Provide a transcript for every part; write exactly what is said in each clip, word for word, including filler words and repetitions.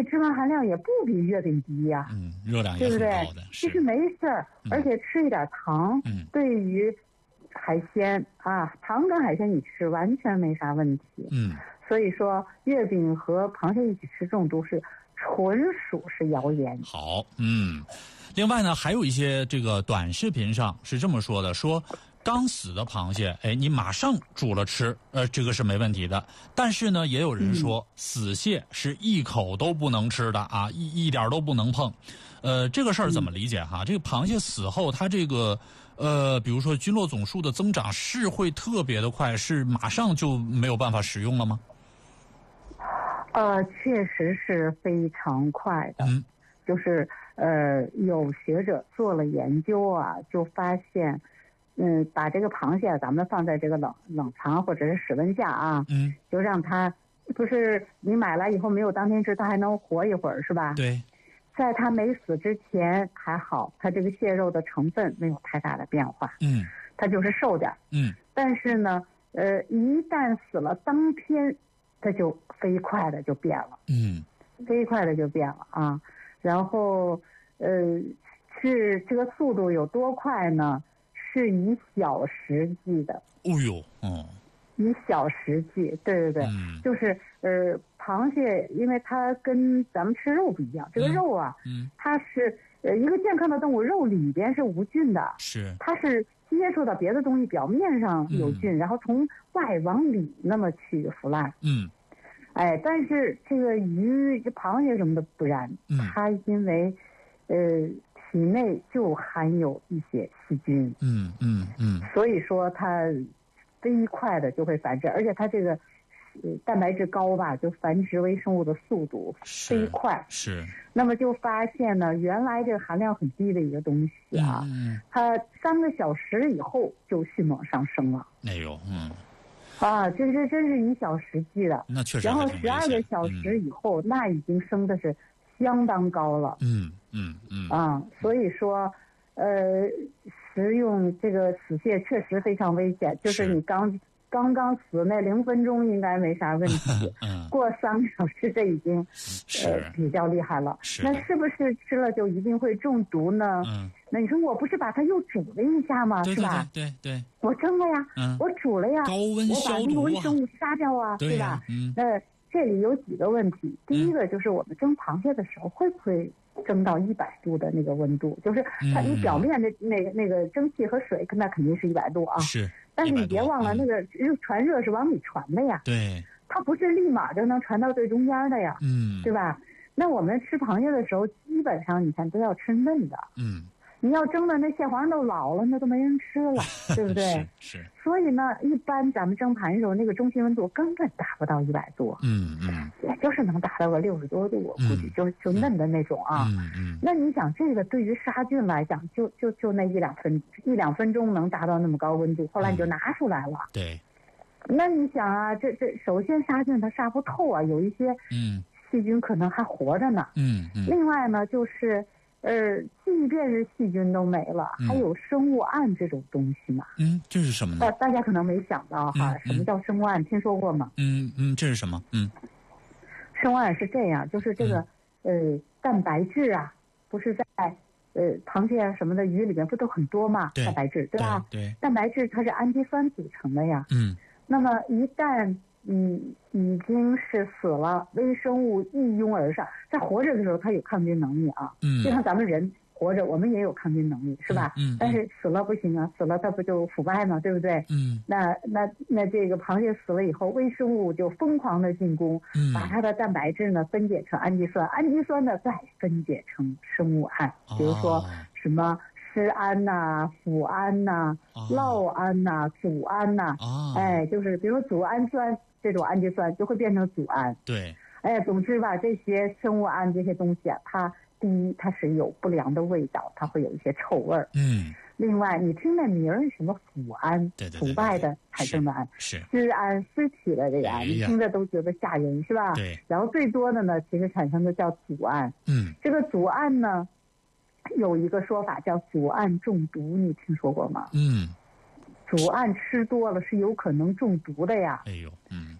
你脂肪含量也不比月饼低呀、啊， 嗯，热量也很高的， 对不对？其实没事儿，嗯、而且吃一点糖， 嗯， 对于海鲜啊，糖跟海鲜你吃完全没啥问题， 嗯， 所以说月饼和螃蟹一起吃中毒是纯属是谣言。 好，嗯，另外呢，还有一些这个短视频上是这么说的，说刚死的螃蟹，哎，你马上煮了吃，呃，这个是没问题的。但是呢，也有人说、嗯、死蟹是一口都不能吃的啊，一一点都不能碰。呃，这个事儿怎么理解哈？嗯、这个螃蟹死后，它这个呃，比如说菌落总数的增长是会特别的快，是马上就没有办法食用了吗？ 呃，确实是非常快的， 嗯， 就是呃，有学者做了研究啊，就发现。嗯，把这个螃蟹咱们放在这个冷冷藏或者是室温下啊， 嗯， 就让它，不是你买来以后没有当天吃，它还能活一会儿是吧？ 对， 在它没死之前还好，它这个蟹肉的成分没有太大的变化， 嗯， 它就是瘦点， 嗯， 但是呢，呃，一旦死了当天，它就飞快的就变了， 嗯， 飞快的就变了啊，然后呃，是这个速度有多快呢？是以小时计的。 哦呦，哦， 以小时计，对对对， 嗯、 就是呃，螃蟹，因为它跟咱们吃肉不一样，这个肉啊， 嗯，嗯它是呃一个健康的动物，肉里边是无菌的， 是， 它是接触到别的东西，表面上有菌， 嗯、 然后从外往里那么去腐烂， 嗯， 哎，但是这个鱼、这螃蟹什么的不然， 嗯， 它因为呃。体内就含有一些细菌， 嗯嗯嗯， 所以说它飞快的就会繁殖，而且它这个呃蛋白质高吧，就繁殖微生物的速度飞快。 是。 那么就发现呢，原来这个含量很低的一个东西啊， 嗯、 它三个小时以后就迅猛上升了。 哎呦，嗯。 啊，这这真是以小时计的。 那确实。 然后十二个小时以后，嗯、那已经升的是相当高了。 嗯嗯嗯。 啊，所以说，呃，食用这个死蟹确实非常危险。就是你刚刚刚死那零分钟应该没啥问题， 嗯， 过三个小时这已经呃比较厉害了。那是不是吃了就一定会中毒呢？ 嗯， 那你说我不是把它又煮了一下吗？ 对是吧？ 对对对， 我蒸了呀， 嗯， 我煮了呀， 高温消毒啊， 我把那个微生物杀掉啊， 对吧？ 嗯， 那这里有几个问题。第一个就是我们蒸螃蟹的时候会不会蒸到一百度的那个温度？就是它你表面的那个那个蒸汽和水，那肯定是一百度啊。 是。 但是你别忘了，那个传热是往里传的呀。 对。 它不是立马就能传到最中间的呀。 嗯。 对吧？那我们吃螃蟹的时候，基本上你看都要吃嫩的。 嗯。 你要蒸的那蟹黄都老了，那都没人吃了，对不对？ 是, 是。 所以呢，一般咱们蒸螃蟹的时候，那个中心温度根本达不到一百度。 嗯嗯。 也就是能达到个六十多度，我估计就、嗯、就嫩的那种啊。 嗯嗯。 那你想，这个对于杀菌来讲，就就就那一两分一两分钟能达到那么高温度，后来你就拿出来了。 嗯、对。 那你想啊，这这首先杀菌它杀不透啊，有一些嗯细菌可能还活着呢。 嗯嗯。 另外呢，就是。呃，即便是细菌都没了， 嗯、 还有生物胺这种东西嘛？ 嗯，这是什么呢？ 大大家可能没想到哈， 嗯、 什么叫生物胺？听说过吗？ 嗯嗯，这是什么？嗯， 生物胺是这样，就是这个、嗯、呃蛋白质啊，不是在呃螃蟹啊什么的鱼里面不都很多嘛？蛋白质对吧？ 对。对蛋白质它是氨基酸组成的呀。 嗯。 那么一旦嗯已经是死了，微生物一拥而上，在活着的时候它有抗菌能力啊。 嗯。 就像咱们人活着，我们也有抗菌能力，是吧？ 嗯。嗯但是死了不行啊，死了它不就腐败吗？对不对？ 嗯。 那那那这个螃蟹死了以后，微生物就疯狂的进攻， 嗯， 把它的蛋白质呢分解成氨基酸，氨基酸呢再分解成生物胺，比如说什么施胺呐、啊、脯胺呐、啊、酪胺呐、啊、组胺呐、 啊， 哎，就是比如组氨酸这种氨基酸就会变成组胺。 对。 哎，总之吧，这些生物胺这些东西啊，它第一它是有不良的味道，它会有一些臭味儿。 嗯。 另外，你听那名儿什么腐胺， 对对对， 腐败的产生的胺， 是尸胺、尸体的这个胺， 哎、 你听着都觉得吓人，是吧？ 对。然后最多的呢，其实产生的叫组胺。 嗯。 这个组胺呢，有一个说法叫组胺中毒，你听说过吗？ 嗯。 组胺吃多了是有可能中毒的呀。 哎呦，嗯。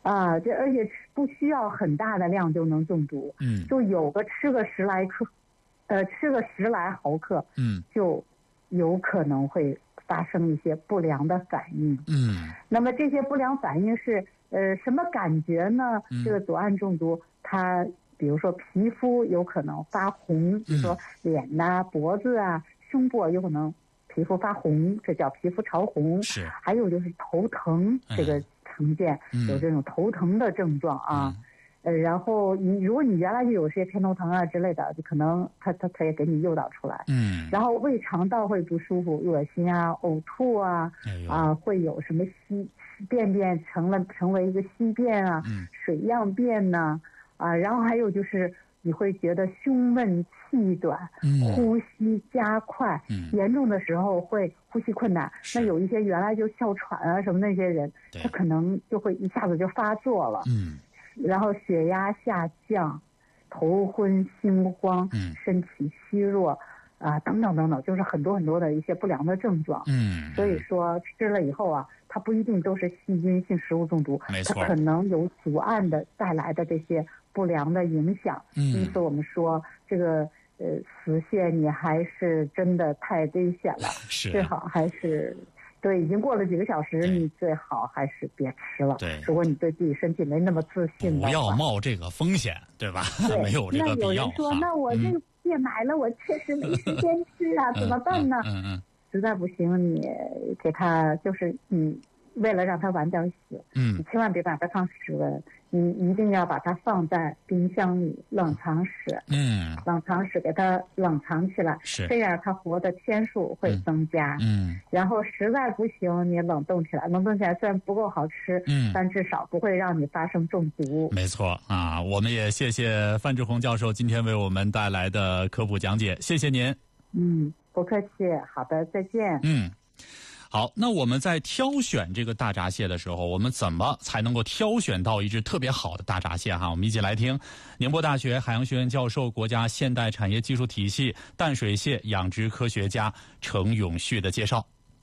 啊，这而且不需要很大的量就能中毒， 嗯， 就有个吃个十来克，呃，吃个十来毫克， 嗯， 就有可能会发生一些不良的反应， 嗯， 那么这些不良反应是呃什么感觉呢？ 嗯、 这个左岸中毒，它比如说皮肤有可能发红，比如说脸呐、啊、脖子啊、胸部有可能皮肤发红，这叫皮肤潮红。 是， 还有就是头疼，这个常见、嗯、有这种头疼的症状啊。嗯呃，然后你如果你原来就有些偏头疼啊之类的，就可能他他他也给你诱导出来。嗯。然后胃肠道会不舒服、恶心啊、呕吐啊，哎、啊会有什么稀便便成了成为一个稀便啊、嗯、水样便呐 啊, 啊，然后还有就是你会觉得胸闷气短、嗯、呼吸加快，嗯，严重的时候会呼吸困难。那有一些原来就哮喘啊什么那些人，他可能就会一下子就发作了。嗯。然后血压下降，头昏心慌，嗯，身体虚弱，啊，等等等等，就是很多很多的一些不良的症状。嗯，所以说吃了以后啊，它不一定都是细菌性食物中毒， 没错， 它可能有阻岸的带来的这些不良的影响。嗯，因此我们说这个呃死蟹你还是真的太危险了， 是最好还是。对，已经过了几个小时，你最好还是别吃了。 对， 如果你对自己身体没那么自信的话， 不要冒这个风险，对吧？ 对没有这个必要。 那有人说，那我这个蟹买了，嗯、我确实没时间吃啊，怎么办呢？ 嗯 嗯, 嗯， 实在不行，你给他就是你为了让它晚点死，嗯，你千万别把它放室温，你一定要把它放在冰箱里冷藏室，嗯，冷藏室给它冷藏起来， 是这样它活的天数会增加，嗯，然后实在不行你冷冻起来，冷冻起来虽然不够好吃，嗯，但至少不会让你发生中毒。 没错啊，我们也谢谢范志红教授今天为我们带来的科普讲解，谢谢您。 嗯，不客气，好的，再见。 嗯。好，那我们在挑选这个大闸蟹的时候，我们怎么才能够挑选到一只特别好的大闸蟹哈？我们一起来听宁波大学海洋学院教授、国家现代产业技术体系淡水蟹养殖科学家程永旭的介绍。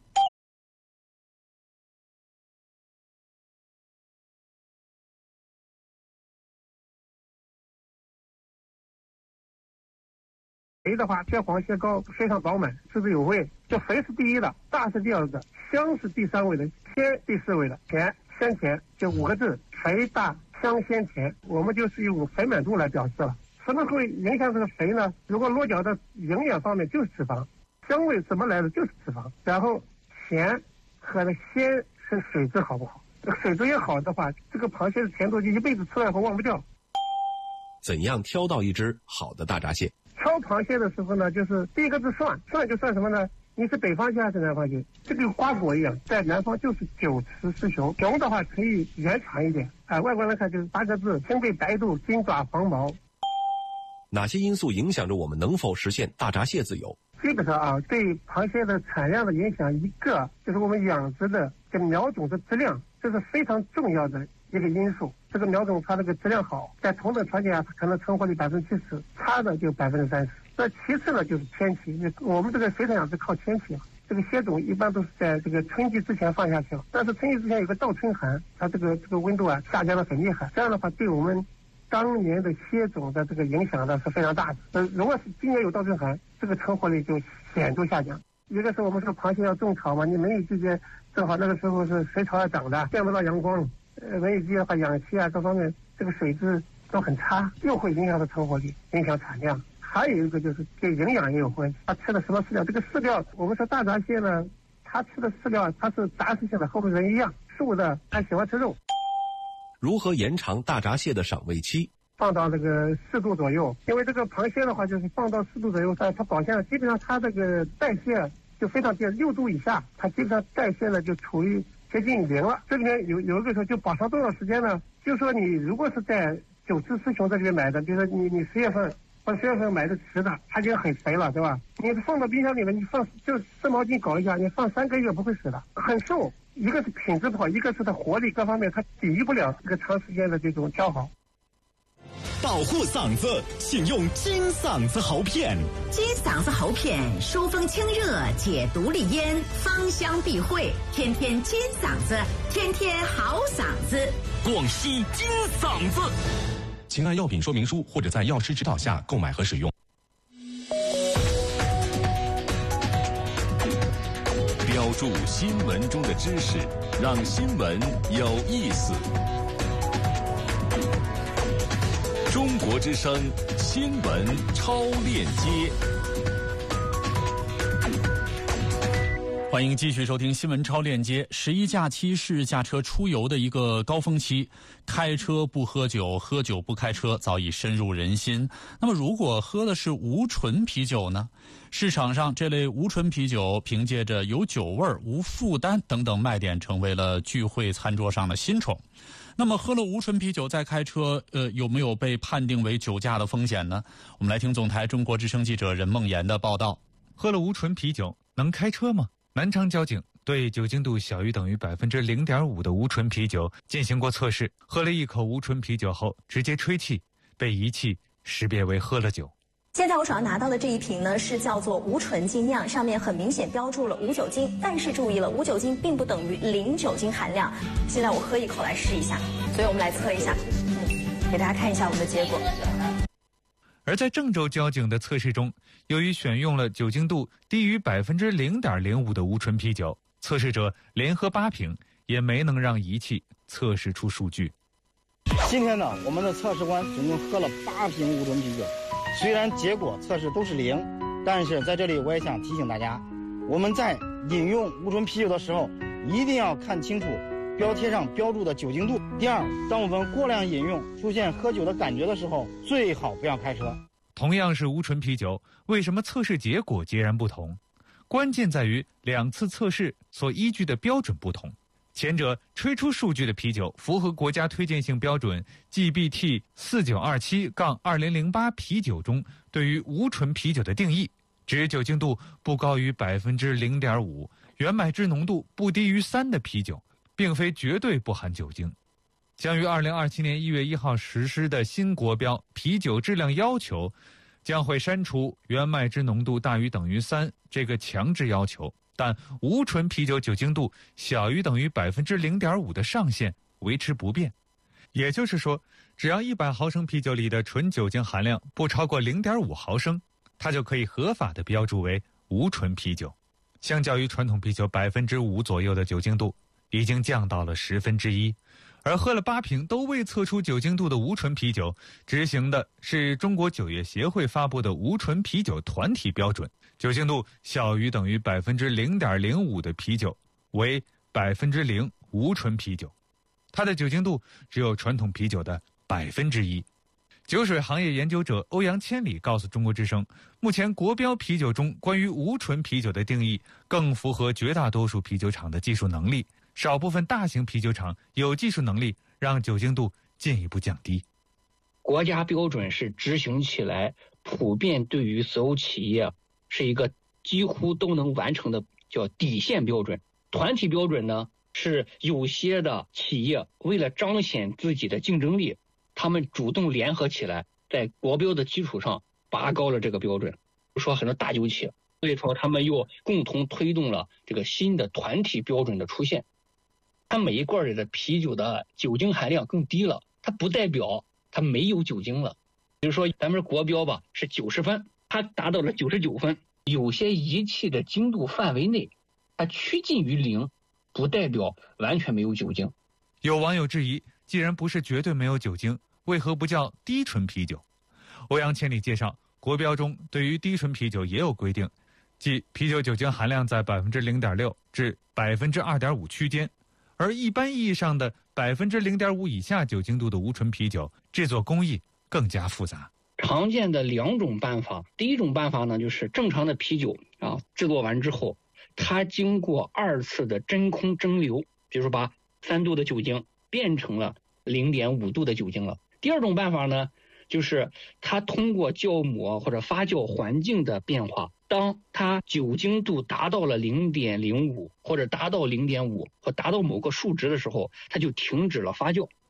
肥的话，蟹黄蟹膏非常饱满，滋滋有味。这肥是第一的，大是第二个，香是第三位的，鲜第四位的，甜鲜甜，这五个字，肥大香鲜甜，我们就是用肥满度来表示了。什么会影响这个肥呢？如果落脚的营养方面就是脂肪，香味怎么来的就是脂肪，然后甜和那鲜是水质好不好？这个水质也好的话，这个螃蟹的甜度就一辈子吃了以后忘不掉。 怎样挑到一只好的大闸蟹？ 挑螃蟹的时候呢，就是第一个是算，算就算什么呢？你是北方蟹还是南方蟹？这个瓜果一样，在南方就是九雌十雄，雄的话可以延长一点。啊、呃，外观来看就是八个字：青背白肚，金爪黄毛。 哪些因素影响着我们能否实现大闸蟹自由？ 基本上啊，对螃蟹的产量的影响，一个就是我们养殖的这个苗种的质量，这是非常重要的一个因素。这个苗种它这个质量好，在同等条件下，它可能成活率百分之七十，差的就百分之三十。那其次呢，就是天气。我们这个水产养殖靠天气，这个蟹种一般都是在这个春季之前放下去了。但是春季之前有个倒春寒，它这个这个温度啊下降的很厉害。这样的话，对我们当年的蟹种的这个影响呢是非常大的。呃，如果是今年有倒春寒，这个成活率就显著下降。一个是我们说螃蟹要种草嘛，你梅雨季节正好那个时候是水草要长的，见不到阳光。呃，梅雨季的话，氧气啊各方面这个水质都很差，又会影响到成活率，影响产量。还有一个就是跟营养也有关系，它吃的什么饲料？这个饲料，我们说大闸蟹呢，它吃的饲料它是杂食性的，和我们人一样，素的，它喜欢吃肉。 如何延长大闸蟹的赏味期？ 放到这个四度左右，因为这个螃蟹的话，就是放到四度左右，它它保鲜了，基本上它这个代谢就非常低，六度以下，它基本上代谢呢就处于接近零了。这里面有有一个说就保持多少时间呢？就是说你如果是在九雌十雄这里面买的，比如说你你十月份或十月份买的雌的，它就很肥了，对吧？你放到冰箱里面，你放就湿毛巾搞一下，你放三个月不会死的，很瘦。一个是品质不好，一个是它活力各方面它抵御不了这个长时间的这种消耗。 保护嗓子，请用金嗓子喉片。 金嗓子喉片疏风清热，解毒利咽，芳香避秽，天天金嗓子，天天好嗓子。 广西金嗓子， 请按药品说明书或者在药师指导下购买和使用。 标注新闻中的知识，让新闻有意思。中国之声新闻超链接， 欢迎继续收听新闻超链接。十一假期是驾车出游的一个高峰期，开车不喝酒，喝酒不开车早已深入人心。那么如果喝的是无醇啤酒呢？市场上这类无醇啤酒凭借着有酒味、无负担等等卖点，成为了聚会餐桌上的新宠。那么喝了无醇啤酒再开车，呃，有没有被判定为酒驾的风险呢？我们来听总台中国之声记者任梦妍的报道。 喝了无醇啤酒能开车吗？南昌交警对酒精度小于等于百分之零点五的无醇啤酒进行过测试，喝了一口无醇啤酒后直接吹气，被仪器识别为喝了酒。 现在我手上拿到的这一瓶呢，是叫做无醇精酿，上面很明显标注了无酒精，但是注意了，无酒精并不等于零酒精含量。现在我喝一口来试一下，所以我们来测一下，嗯，给大家看一下我们的结果。 而在郑州交警的测试中，由于选用了酒精度低于百分之零点零五的无醇啤酒，测试者连喝八瓶，也没能让仪器测试出数据。 今天呢，我们的测试官总共喝了八瓶无醇啤酒。虽然结果测试都是零，但是在这里我也想提醒大家，我们在饮用无醇啤酒的时候，一定要看清楚标贴上标注的酒精度。第二，当我们过量饮用出现喝酒的感觉的时候，最好不要开车。 同样是无醇啤酒，为什么测试结果截然不同？关键在于两次测试所依据的标准不同。前者吹出数据的啤酒符合国家推荐性标准 G B T 四九二七二零零八 啤酒中对于无醇啤酒的定义，指酒精度不高于百分之零点五，原麦汁浓度不低于三的啤酒，并非绝对不含酒精。将于二零二七年一月一号实施的新国标啤酒质量要求，将会删除原麦汁浓度大于等于三这个强制要求。但无醇啤酒酒精度小于等于百分之零点五的上限维持不变，也就是说，只要一百毫升啤酒里的纯酒精含量不超过零点五毫升，它就可以合法的标注为无醇啤酒。相较于传统啤酒百分之五左右的酒精度，已经降到了十分之一。而喝了八瓶都未测出酒精度的无醇啤酒，执行的是中国酒业协会发布的无醇啤酒团体标准。酒精度小于等于百分之零点零五的啤酒为百分之零无醇啤酒，它的酒精度只有传统啤酒的百分之一。酒水行业研究者欧阳千里告诉中国之声，目前国标啤酒中关于无醇啤酒的定义更符合绝大多数啤酒厂的技术能力，少部分大型啤酒厂有技术能力让酒精度进一步降低。 国家标准是执行起来普遍对于所有企业是一个几乎都能完成的叫底线标准。团体标准呢，是有些的企业为了彰显自己的竞争力，他们主动联合起来，在国标的基础上拔高了这个标准。比如说很多大酒企，所以说他们又共同推动了这个新的团体标准的出现。它每一罐里的啤酒的酒精含量更低了，它不代表它没有酒精了。比如说咱们国标吧是九十分，它达到了九十九分，有些仪器的精度范围内，它趋近于零，不代表完全没有酒精。 有网友质疑，既然不是绝对没有酒精，为何不叫低醇啤酒？欧阳千里介绍，国标中对于低醇啤酒也有规定，即啤酒酒精含量在百分之零点六至百分之二点五区间，而一般意义上的百分之零点五以下酒精度的无醇啤酒，制作工艺更加复杂。 常见的两种办法，第一种办法呢，就是正常的啤酒啊，制作完之后，它经过二次的真空蒸馏，比如说把三度的酒精变成了零点五度的酒精了。第二种办法呢，就是它通过酵母或者发酵环境的变化，当它酒精度达到了零点零五或者达到零点五或达到某个数值的时候，它就停止了发酵。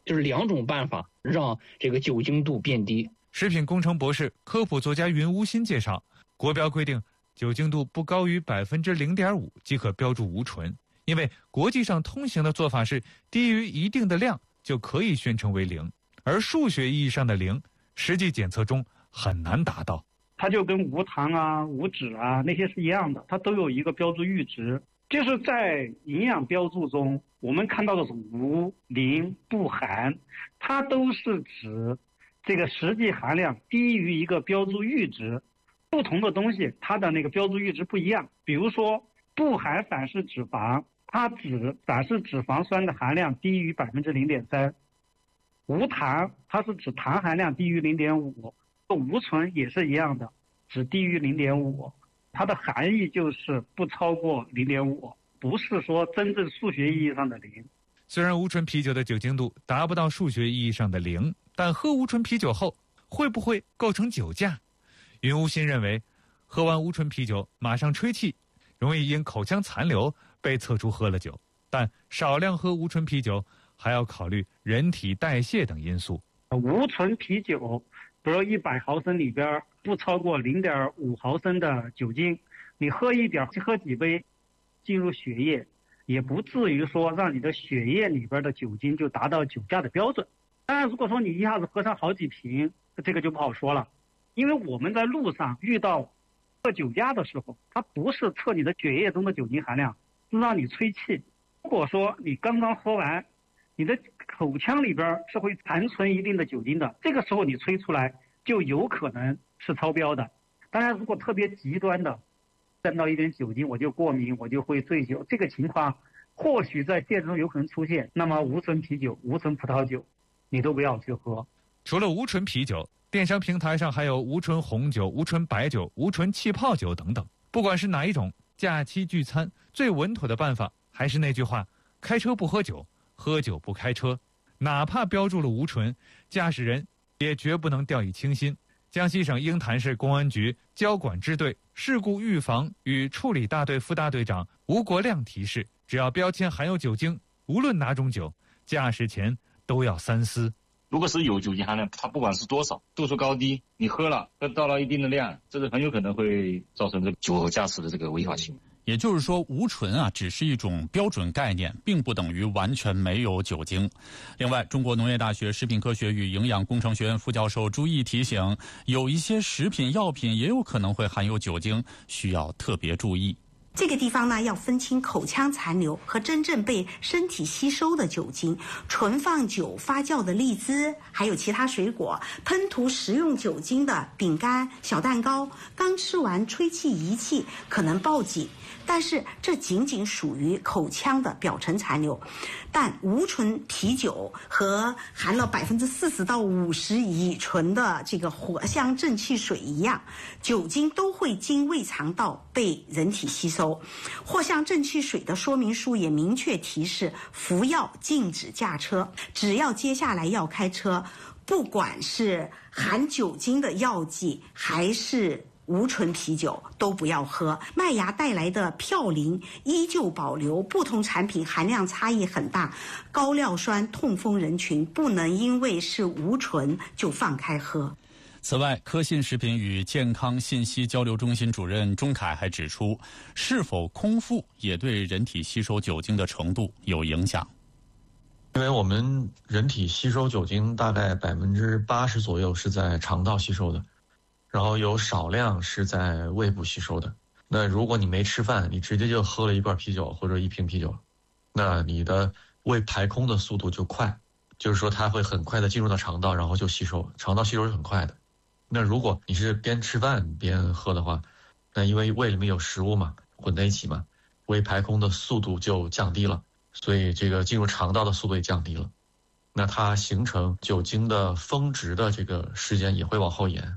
就是两种办法让这个酒精度变低。 食品工程博士、科普作家云无心介绍，国标规定酒精度不高于百分之零点五即可标注无醇，因为国际上通行的做法是低于一定的量就可以宣称为零，而数学意义上的零，实际检测中很难达到。 它就跟无糖啊、无脂啊那些是一样的，它都有一个标注阈值。就是在营养标注中，我们看到的是无、零、不含，它都是指这个实际含量低于一个标注阈值。不同的东西它的那个标注阈值不一样。比如说不含反式脂肪，它指反式脂肪酸的含量低于百分之零点三；无糖它是指糖含量低于零点五；无醇也是一样的，只低于零点五。它的含义就是不超过零点五，不是说真正数学意义上的零。 虽然无醇啤酒的酒精度达不到数学意义上的零，但喝无醇啤酒后会不会构成酒驾？云无心认为，喝完无醇啤酒马上吹气，容易因口腔残留被测出喝了酒，但少量喝无醇啤酒还要考虑人体代谢等因素。 无醇啤酒比如一百毫升里边不超过零点五毫升的酒精，你喝一点喝几杯进入血液，也不至于说让你的血液里边的酒精就达到酒驾的标准。当然如果说你一下子喝上好几瓶，这个就不好说了。因为我们在路上遇到测酒驾的时候，它不是测你的血液中的酒精含量，是让你吹气。如果说你刚刚喝完，你的口腔里边是会残存一定的酒精的，这个时候你吹出来就有可能是超标的。当然如果特别极端的沾到一点酒精我就过敏，我就会醉酒，这个情况或许在现实中有可能出现，那么无醇啤酒、无醇葡萄酒你都不要去喝。 除了无醇啤酒，电商平台上还有无醇红酒、无醇白酒、无醇气泡酒等等。不管是哪一种，假期聚餐最稳妥的办法还是那句话，开车不喝酒，喝酒不开车。哪怕标注了无醇，驾驶人也绝不能掉以轻心。江西省鹰潭市公安局交管支队事故预防与处理大队副大队长吴国亮提示，只要标签含有酒精，无论哪种酒，驾驶前都要三思。 如果是有酒精含量，它不管是多少，度数高低，你喝了喝到了一定的量，这是很有可能会造成这个酒后驾驶的这个违法行为。 也就是说，无醇啊只是一种标准概念，并不等于完全没有酒精。另外，中国农业大学食品科学与营养工程学院副教授朱毅提醒，有一些食品药品也有可能会含有酒精，需要特别注意。 这个地方呢，要分清口腔残留和真正被身体吸收的酒精。存放久发酵的荔枝，还有其他水果，喷涂食用酒精的饼干、小蛋糕，刚吃完吹气仪器可能报警，但是这仅仅属于口腔的表层残留。但无醇啤酒和含了百分之四十到五十乙醇的这个藿香正气水一样，酒精都会经胃肠道被人体吸收。藿香正气水的说明书也明确提示，服药禁止驾车，只要接下来要开车，不管是含酒精的药剂还是无醇啤酒都不要喝。麦芽带来的嘌呤依旧保留，不同产品含量差异很大。高尿酸痛风人群不能因为是无醇就放开喝。 此外，科信食品与健康信息交流中心主任钟凯还指出，是否空腹也对人体吸收酒精的程度有影响。 因为我们人体吸收酒精大概百分之八十左右是在肠道吸收的，然后有少量是在胃部吸收的。那如果你没吃饭，你直接就喝了一罐啤酒或者一瓶啤酒，那你的胃排空的速度就快，就是说它会很快的进入到肠道，然后就吸收，肠道吸收是很快的。那如果你是边吃饭边喝的话，那因为胃里面有食物嘛，混在一起嘛，胃排空的速度就降低了，所以这个进入肠道的速度也降低了，那它形成酒精的峰值的这个时间也会往后延。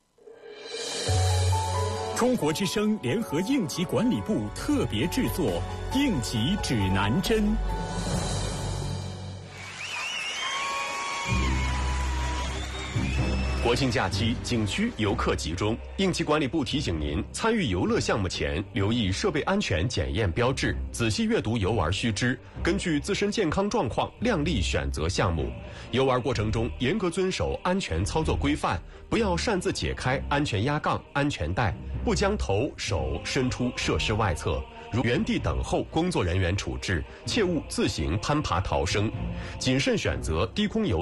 中国之声联合应急管理部特别制作《应急指南针》。 国庆假期景区游客集中，应急管理部提醒您，参与游乐项目前留意设备安全检验标志，仔细阅读游玩须知，根据自身健康状况量力选择项目。游玩过程中严格遵守安全操作规范，不要擅自解开安全压杠、安全带，不将头手伸出设施外侧。如原地等候工作人员处置，切勿自行攀爬逃生，谨慎选择低空游